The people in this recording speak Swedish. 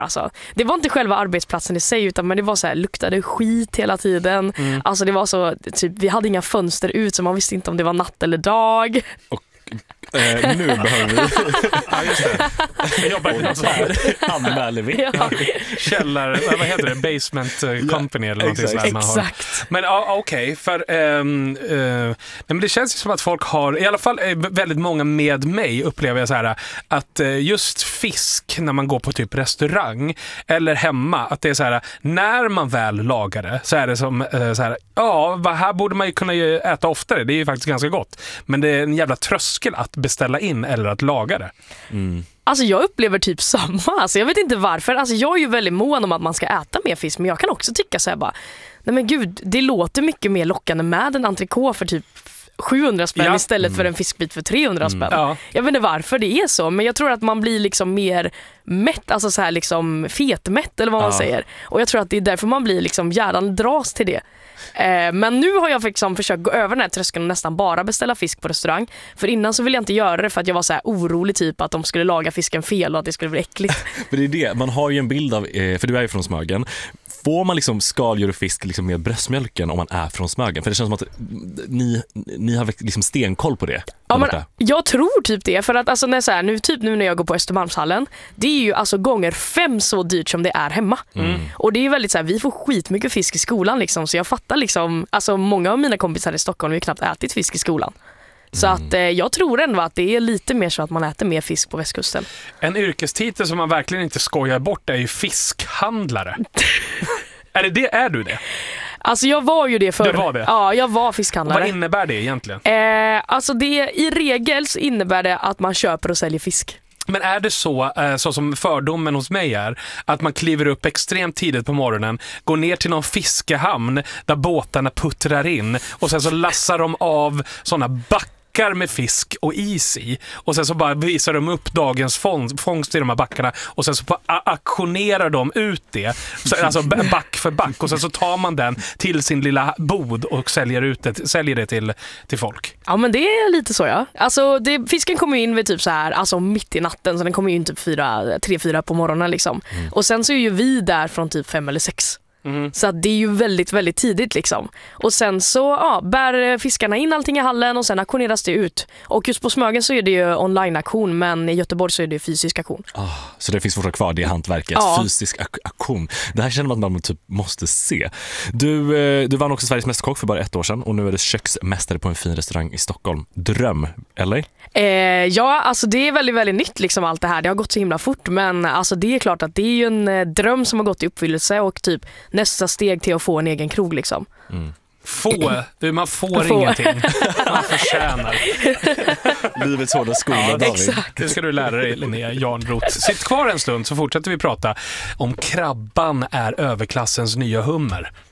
Alltså, det var inte själva arbetsplatsen i sig, utan men det var så här, luktade skit hela tiden. Alltså det var så typ, vi hade inga fönster ut så man visste inte om det var natt eller dag. Och nu behöver vi ja, just det. Jag jobbar i något sånt här. anmäler vi. Ja. Källare, vad heter det? Basement company eller något sånt där man har. Exakt. Men okej, för men det känns ju som att folk har, i alla fall väldigt många med mig upplever jag så här att just fisk när man går på typ restaurang eller hemma, att det är så här när man väl lagar det så är det som så här, här borde man ju kunna äta oftare, det är ju faktiskt ganska gott, men det är en jävla tröskel att beställa in eller att laga det. Alltså jag upplever typ samma. Alltså jag vet inte varför. Alltså jag är ju väldigt mån om att man ska äta mer fisk. Men jag kan också tycka så här bara, nej men gud, det låter mycket mer lockande med en entrecote för typ 700 spänn istället för en fiskbit för 300 spänn. Ja. Jag vet inte varför det är så, men jag tror att man blir liksom mer mätt, alltså så här liksom fetmätt eller vad man säger. Och jag tror att det är därför man blir liksom hjärnan dras till det. Men nu har jag liksom försökt gå över den här tröskeln och nästan bara beställa fisk på restaurang. För innan så ville jag inte göra det för att jag var så här orolig typ att de skulle laga fisken fel och att det skulle bli äckligt. För det är det, man har ju en bild av, för du är ju från Smögen. Får man liksom skaldjur och fisk liksom med bröstmjölken om man är från Smögen? För det känns som att ni har liksom stenkoll på det. Ja, men jag tror typ det. För att alltså, nu när jag går på Östermalmshallen, det är ju alltså gånger 5 så dyrt som det är hemma. Och det är ju väldigt så här, vi får skitmycket fisk i skolan liksom, så jag fattar liksom, alltså många av mina kompisar i Stockholm har ju knappt ätit fisk i skolan. Så att jag tror ändå att det är lite mer så att man äter mer fisk på västkusten. En yrkestitel som man verkligen inte skojar bort är ju fiskhandlare. Är du det? Alltså jag var ju det förr. Du var det? Ja, jag var fiskhandlare. Vad innebär det egentligen? Alltså i regel så innebär det att man köper och säljer fisk. Men är det så som fördomen hos mig är, att man kliver upp extremt tidigt på morgonen, går ner till någon fiskehamn där båtarna puttrar in och sen så lassar de av sådana backar med fisk och is i och sen så bara visar de upp dagens fångst i de här backarna och sen så auktionerar de ut det, alltså back för back, och sen så tar man den till sin lilla bod och säljer det till folk. Ja, men det är lite så, ja. Alltså fisken kommer in vid typ så här, alltså mitt i natten, så den kommer in typ 3-4 på morgonen liksom. Och sen så är ju vi där från typ 5 eller 6. Så att det är ju väldigt, väldigt tidigt liksom. Och sen så bär fiskarna in allting i hallen och sen auktioneras det ut. Och just på Smögen så är det ju online-auktion, men i Göteborg så är det fysisk auktion. Så det finns fortfarande kvar, det hantverket, fysisk auktion. Det här känner man att man typ måste se. Du vann också Sveriges mästerkock för bara 1 år sedan och nu är du köksmästare på en fin restaurang i Stockholm. Dröm, eller? Ja, alltså det är väldigt, väldigt nytt liksom allt det här. Det har gått så himla fort, men alltså det är klart att det är ju en dröm som har gått i uppfyllelse och typ nästa steg till att få en egen krog liksom. Man får ingenting. Man förtjänar. Livets hårda skola, David. Exakt. Det ska du lära dig, Linnea Jarnroth. Sitt kvar en stund så fortsätter vi prata om krabban är överklassens nya hummer.